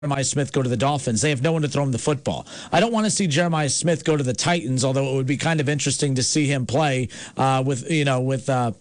Jeremiah Smith go to the Dolphins. They have no one to throw him the football. I don't want to see Jeremiah Smith go to the Titans, although it would be kind of interesting to see him play with the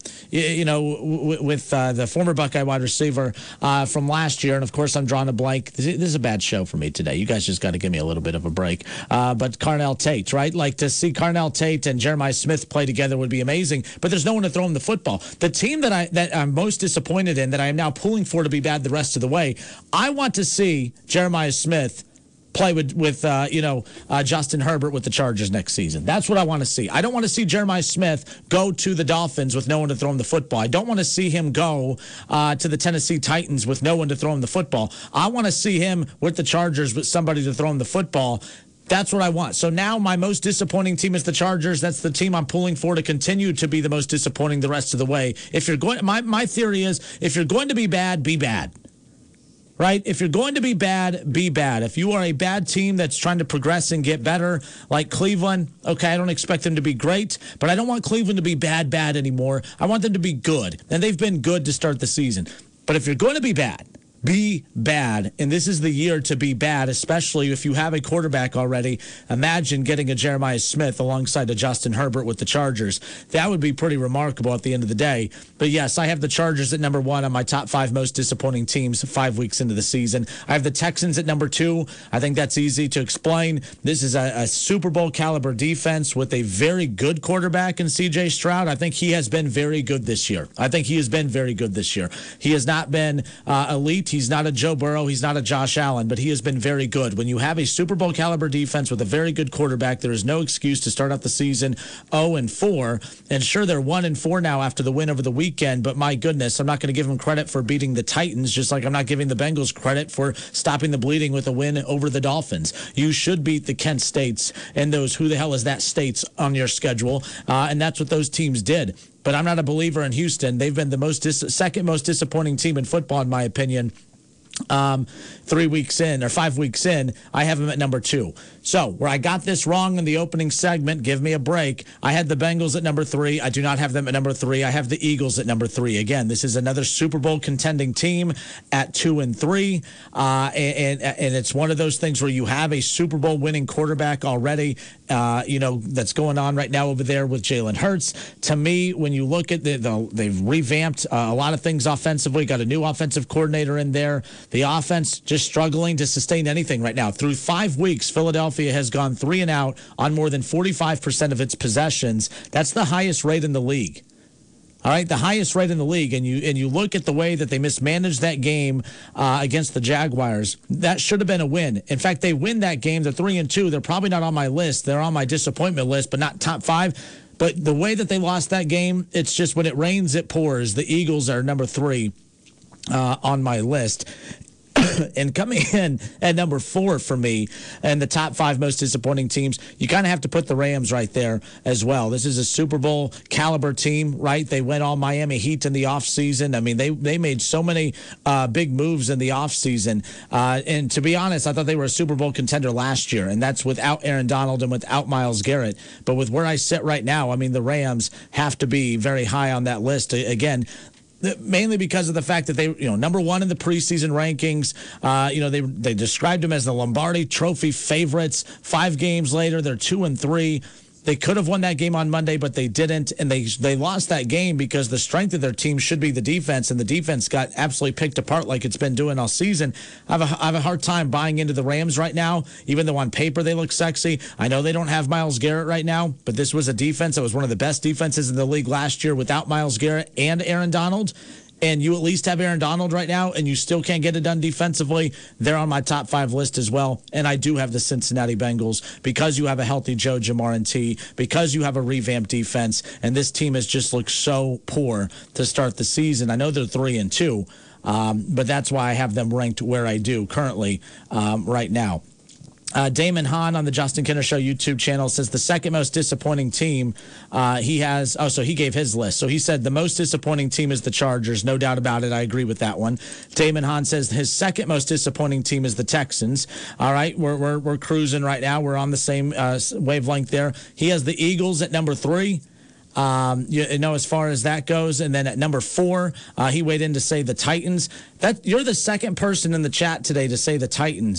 former Buckeye wide receiver from last year. And of course, I'm drawing a blank. This is a bad show for me today. You guys just got to give me a little bit of a break. But Carnell Tate, right? Like to see Carnell Tate and Jeremiah Smith play together would be amazing. But there's no one to throw him the football. The team that I'm most disappointed in, that I am now pulling for to be bad the rest of the way, I want to see Jeremiah Smith play with Justin Herbert with the Chargers next season. That's what I want to see. I don't want to see Jeremiah Smith go to the Dolphins with no one to throw him the football. I don't want to see him go to the Tennessee Titans with no one to throw him the football. I want to see him with the Chargers with somebody to throw him the football. That's what I want. So now my most disappointing team is the Chargers. That's the team I'm pulling for to continue to be the most disappointing the rest of the way. If you're going, my theory is, if you're going to be bad, be bad. Right? If you're going to be bad, be bad. If you are a bad team that's trying to progress and get better, like Cleveland, okay, I don't expect them to be great, but I don't want Cleveland to be bad anymore. I want them to be good. And they've been good to start the season. But if you're going to be bad, be bad. And this is the year to be bad, especially if you have a quarterback already. Imagine getting a Jeremiah Smith alongside a Justin Herbert with the Chargers. That would be pretty remarkable at the end of the day. But yes, I have the Chargers at number 1 on my top 5 most disappointing teams 5 weeks into the season. I have the Texans at number 2. I think that's easy to explain. This is a Super Bowl caliber defense with a very good quarterback in C.J. Stroud. I think he has been very good this year. He has not been elite. He's not a Joe Burrow. He's not a Josh Allen, but he has been very good. When you have a Super Bowl caliber defense with a very good quarterback, there is no excuse to start out the season 0-4. And sure, they're 1-4 now after the win over the weekend, but my goodness, I'm not going to give them credit for beating the Titans, just like I'm not giving the Bengals credit for stopping the bleeding with a win over the Dolphins. You should beat the Kent States and those who the hell is that states on your schedule, and that's what those teams did. But I'm not a believer in Houston. They've been the second most disappointing team in football, in my opinion. 3 weeks in or 5 weeks in, I have them at number 2. So where I got this wrong in the opening segment, give me a break. I had the Bengals at number 3. I do not have them at number 3. I have the Eagles at number 3. Again, this is another Super Bowl contending team at 2-3. And it's one of those things where you have a Super Bowl winning quarterback already, that's going on right now over there with Jalen Hurts. To me, when you look at they've revamped a lot of things offensively, got a new offensive coordinator in there. The offense just struggling to sustain anything right now. Through 5 weeks, Philadelphia has gone 3 and out on more than 45% of its possessions. That's the highest rate in the league. All right, the highest rate in the league, and you look at the way that they mismanaged that game against the Jaguars. That should have been a win. In fact, they win that game. They're 3-2. They're probably not on my list. They're on my disappointment list, but not top 5. But the way that they lost that game, it's just when it rains, it pours. The Eagles are number 3 on my list. And coming in at number 4 for me and the top 5 most disappointing teams, you kind of have to put the Rams right there as well. This is a Super Bowl caliber team, right? They went all Miami Heat in the offseason. I mean, they made so many big moves in the offseason. And to be honest, I thought they were a Super Bowl contender last year, and that's without Aaron Donald and without Myles Garrett. But with where I sit right now, I mean, the Rams have to be very high on that list. Again, mainly because of the fact that they, number 1 in the preseason rankings. They described them as the Lombardi Trophy favorites. 5 games later, they're 2-3. They could have won that game on Monday, but they didn't, and they lost that game because the strength of their team should be the defense, and the defense got absolutely picked apart like it's been doing all season. I have a hard time buying into the Rams right now, even though on paper they look sexy. I know they don't have Myles Garrett right now, but this was a defense that was one of the best defenses in the league last year without Myles Garrett and Aaron Donald. And you at least have Aaron Donald right now, and you still can't get it done defensively. They're on my top 5 list as well. And I do have the Cincinnati Bengals because you have a healthy Joe Jamar, because you have a revamped defense, and this team has just looked so poor to start the season. I know they're 3-2, but that's why I have them ranked where I do currently right now. Damon Hahn on the Justin Kinner Show YouTube channel says the second most disappointing team so he gave his list. So he said the most disappointing team is the Chargers. No doubt about it. I agree with that one. Damon Hahn says his second most disappointing team is the Texans. All right, we're cruising right now. We're on the same wavelength there. He has the Eagles at number 3. You know, as far as that goes. And then at number 4, he weighed in to say the Titans. You're the second person in the chat today to say the Titans.